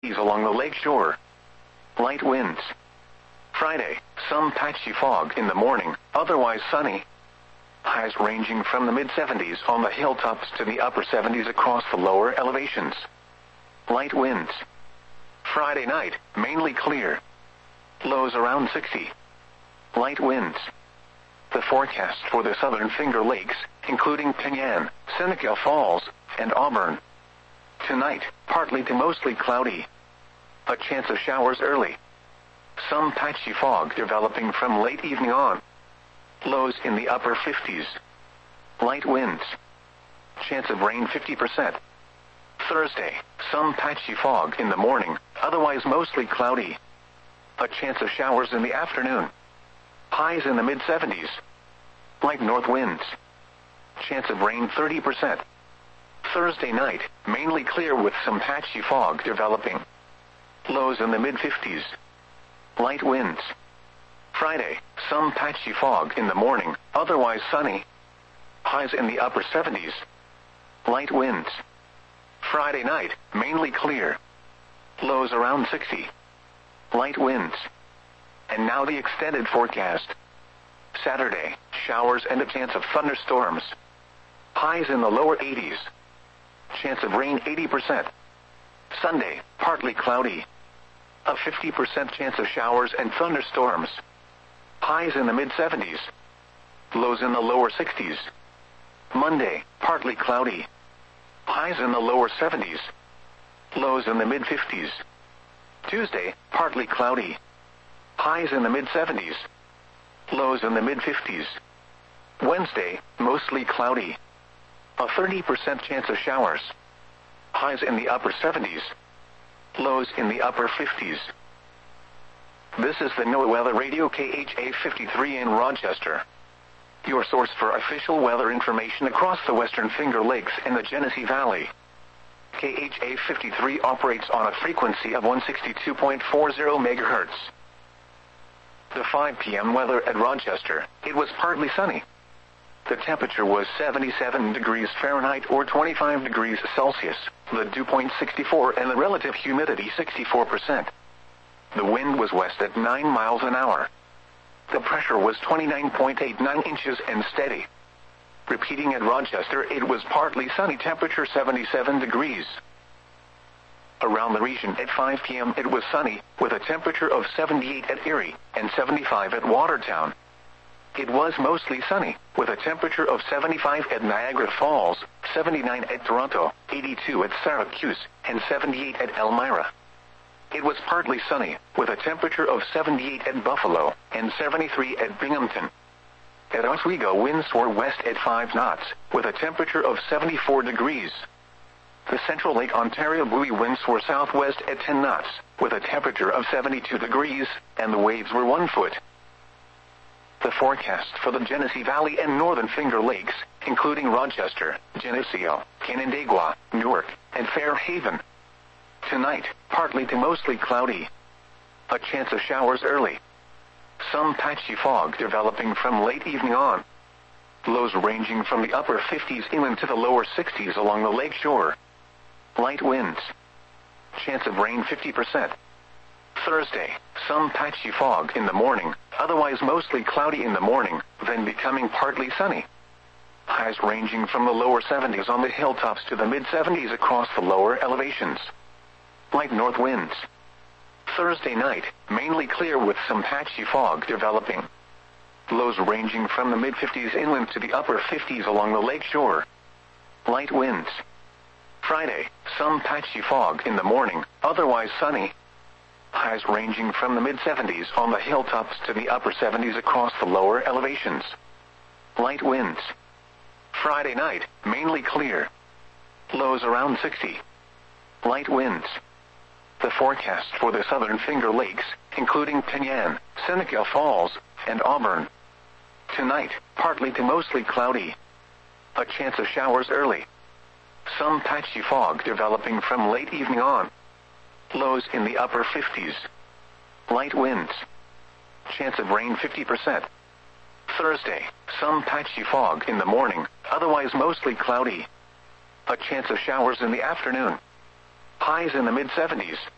along the lake shore. Light winds. Friday, some patchy fog in the morning, otherwise sunny. Highs ranging from the mid-70s on the hilltops to the upper 70s across the lower elevations. Light winds. Friday night, mainly clear. Lows around 60. Light winds. The forecast for the southern Finger Lakes, including Penyan, Seneca Falls, and Auburn. Tonight, partly to mostly cloudy. A chance of showers early. Some patchy fog developing from late evening on. Lows in the upper 50s. Light winds. Chance of rain 50%. Thursday, some patchy fog in the morning, otherwise mostly cloudy. A chance of showers in the afternoon. Highs in the mid-70s. Light north winds. Chance of rain 30%. Thursday night, mainly clear with some patchy fog developing. Lows in the mid-50s. Light winds. Friday, some patchy fog in the morning, otherwise sunny. Highs in the upper 70s. Light winds. Friday night, mainly clear. Lows around 60. Light winds. And now the extended forecast. Saturday, showers and a chance of thunderstorms. Highs in the lower 80s. Chance of rain 80%. Sunday, partly cloudy. A 50% chance of showers and thunderstorms. Highs in the mid-70s. Lows in the lower 60s. Monday, partly cloudy. Highs in the lower 70s. Lows in the mid-50s. Tuesday, partly cloudy. Highs in the mid-70s. Lows in the mid-50s. Wednesday, mostly cloudy. A 30% chance of showers. Highs in the upper 70s. Lows in the upper 50s. This is the NOAA Weather Radio KHA 53 in Rochester. Your source for official weather information across the western Finger Lakes and the Genesee Valley. KHA 53 operates on a frequency of 162.40 MHz. The 5 p.m. weather at Rochester, it was partly sunny. The temperature was 77 degrees Fahrenheit or 25 degrees Celsius, the dew point 64 and the relative humidity 64%. The wind was west at 9 miles an hour. The pressure was 29.89 inches and steady. Repeating at Rochester, it was partly sunny, temperature 77 degrees. Around the region at 5 p.m. it was sunny, with a temperature of 78 at Erie and 75 at Watertown. It was mostly sunny, with a temperature of 75 at Niagara Falls, 79 at Toronto, 82 at Syracuse, and 78 at Elmira. It was partly sunny, with a temperature of 78 at Buffalo, and 73 at Binghamton. At Oswego, winds were west at 5 knots, with a temperature of 74 degrees. The Central Lake Ontario buoy winds were southwest at 10 knots, with a temperature of 72 degrees, and the waves were 1 foot. The forecast for the Genesee Valley and northern Finger Lakes, including Rochester, Geneseo, Canandaigua, Newark, and Fairhaven. Tonight, partly to mostly cloudy. A chance of showers early. Some patchy fog developing from late evening on. Lows ranging from the upper 50s inland to the lower 60s along the lake shore. Light winds. Chance of rain 50%. Thursday, some patchy fog in the morning, otherwise mostly cloudy in the morning, then becoming partly sunny. Highs ranging from the lower 70s on the hilltops to the mid-70s across the lower elevations. Light north winds. Thursday night, mainly clear with some patchy fog developing. Lows ranging from the mid-50s inland to the upper 50s along the lake shore. Light winds. Friday, some patchy fog in the morning, otherwise sunny. Highs ranging from the mid-70s on the hilltops to the upper 70s across the lower elevations. Light winds. Friday night, mainly clear. Lows around 60. Light winds. The forecast for the southern Finger Lakes, including Penyan, Seneca Falls, and Auburn. Tonight, partly to mostly cloudy. A chance of showers early. Some patchy fog developing from late evening on. Lows in the upper 50s. Light winds. Chance of rain 50%. Thursday, some patchy fog in the morning, otherwise mostly cloudy. A chance of showers in the afternoon. Highs in the mid-70s.